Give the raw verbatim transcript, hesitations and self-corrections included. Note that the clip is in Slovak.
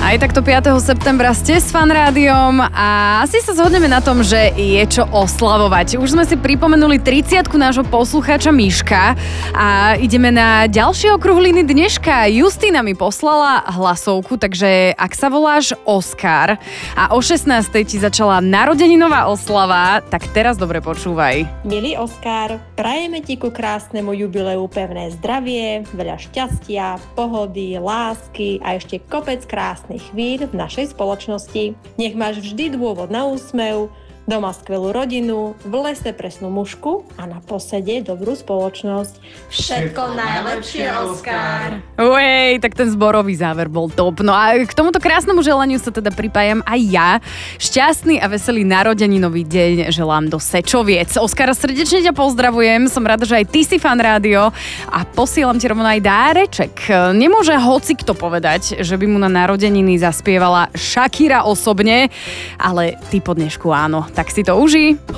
Aj takto piateho septembra ste s Fan Rádiom a asi sa zhodneme na tom, že je čo oslavovať. Už sme si pripomenuli tridsiatku nášho poslucháča Miška a ideme na ďalšie okruhliny dneška. Justína mi poslala hlasovku, takže ak sa voláš Oskar a o šestnástej ti začala narodeninová oslava, tak teraz dobre počúvaj. Milý Oskar, prajeme ti ku krásnemu jubileu pevné zdravie, veľa šťastia, pohody, lásky a ešte kopec krásnych chvíľ v našej spoločnosti. Nech máš vždy dôvod na úsmev, doma skvelú rodinu, v lese presnú mušku a na posede dobrú spoločnosť. Všetko najlepšie, Oskar! Uej, tak ten zborový záver bol top. No a k tomuto krásnemu želaniu sa teda pripájam aj ja. Šťastný a veselý narodeninový deň želám do Sečoviec. Oskar, srdečne ťa pozdravujem. Som rada, že aj ty si Fan Rádio a posielam ti rovno aj dáreček. Nemôže hoci kto povedať, že by mu na narodeniny zaspievala Shakira osobne, ale ty po dnešku áno. Tak si to uži.